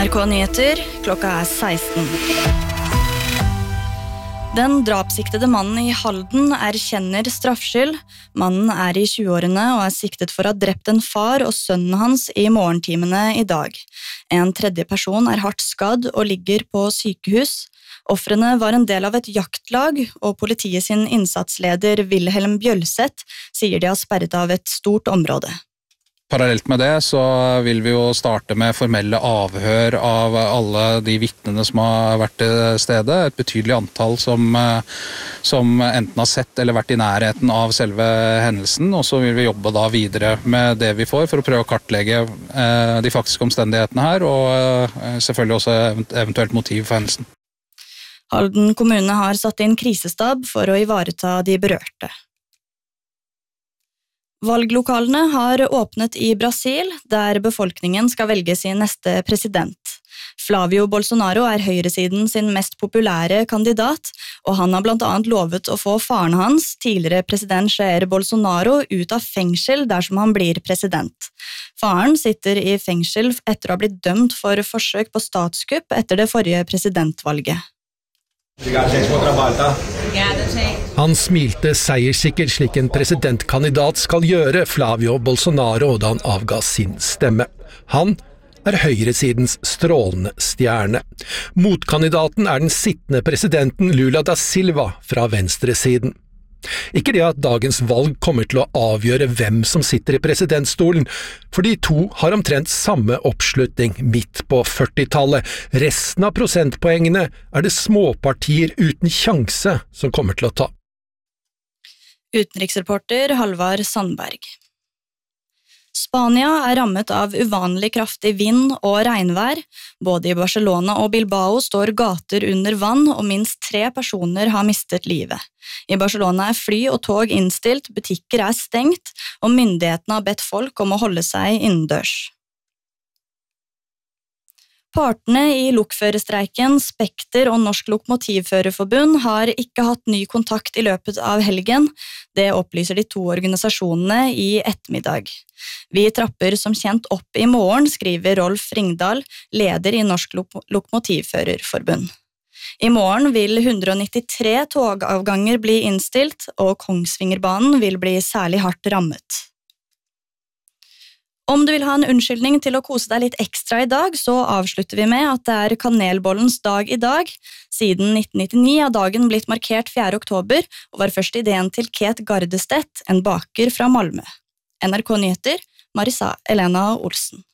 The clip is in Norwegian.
NRK Nyheter, klokka 16. Den drapssiktede mannen i Halden erkjenner straffskyld. Mannen i 20-årene og siktet for å ha drept en far og sønnen hans i morgentimene i dag. En tredje person hardt skadd og ligger på sykehus. Offrene var en del av et jaktlag, og politiet sin innsatsleder Wilhelm Bjølseth sier de har sperret av et stort område. Parallelt med det så vil vi jo starte med formelle avhør av alle de vitnene som har vært til stede. Et betydelig antall som enten har sett eller vært i nærheten av selve hendelsen. Og så vil vi jobbe da videre med det vi får for å prøve å kartlegge de faktiske omstendighetene her, og selvfølgelig også eventuelt motiv for hendelsen. Halden kommune har satt inn krisestab for å ivareta de berørte. Valglokalene har åpnet i Brasil, der befolkningen skal velge sin neste president. Flavio Bolsonaro høyresiden sin mest populære kandidat, og han har blant annet lovet å få faren hans, tidligere president Jair Bolsonaro, ut av fengsel dersom han blir president. Faren sitter i fengsel etter å ha blitt dømt for forsøk på statskupp etter det forrige presidentvalget. Han smilte seierssikkert slik en presidentkandidat skal gjøre, Flavio Bolsonaro, da han avga sin stemme. Han høyresidens strålende stjerne. Motkandidaten den sittende presidenten Lula da Silva fra venstresiden. Ikke det at dagens valg kommer til å avgjøre hvem som sitter i presidentstolen, for de to har omtrent samme oppslutning midt på 40-tallet. Resten av prosentpoengene det småpartier uten sjanse som kommer til å ta. Utenriksreporter Halvard Sandberg. Spania rammet av uvanlig kraftig vind og regnvær. Både i Barcelona og Bilbao står gater under vann, og minst 3 personer har mistet livet. I Barcelona fly og tog innstilt, butikker stengt, og myndighetene har bedt folk om å holde seg innendørs. Partene i lokførerstreiken, Spekter og Norsk Lokomotivførerforbund har ikke hatt ny kontakt i løpet av helgen. Det opplyser de to organisasjonene i ettermiddag. Vi trapper som kjent opp i morgen, skriver Rolf Ringdal, leder i Norsk Lokomotivførerforbund. I morgen vil 193 togavganger bli innstilt, og Kongsvingerbanen vil bli særlig hardt rammet. Om du vil ha en unnskyldning til å kose deg litt ekstra i dag, så avslutter vi med at det kanelbollens dag i dag. Siden 1999 har dagen blitt markert 4. oktober, og var først ideen til Ket Gardestedt, en baker fra Malmö. NRK Nyheter, Marisa Elena Olsen.